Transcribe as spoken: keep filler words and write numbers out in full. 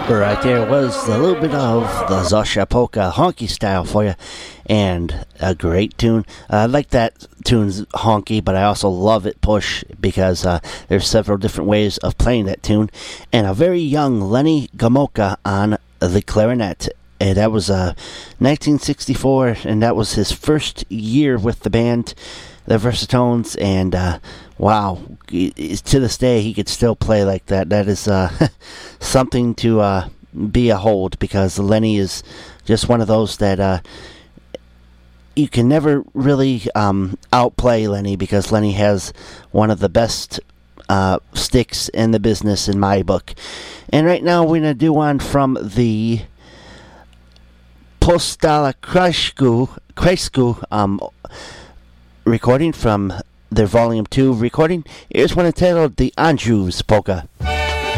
Right there was a little bit of the Zosha Polka honky style for you, and a great tune. Uh, I like that tune's honky, but I also love it push because uh, there's several different ways of playing that tune. And a very young Lenny Gomulka on the clarinet. And that was uh, nineteen sixty-four, and that was his first year with the band, the Versatones, and uh, wow, to this day he could still play like that. That is uh, something to uh, be a hold, because Lenny is just one of those that uh, you can never really um, outplay Lenny, because Lenny has one of the best uh, sticks in the business in my book. And right now we're going to do one from the Postala Kreisku, Kreisku um, recording from their Volume two recording. Here's one entitled The Anjus Polka.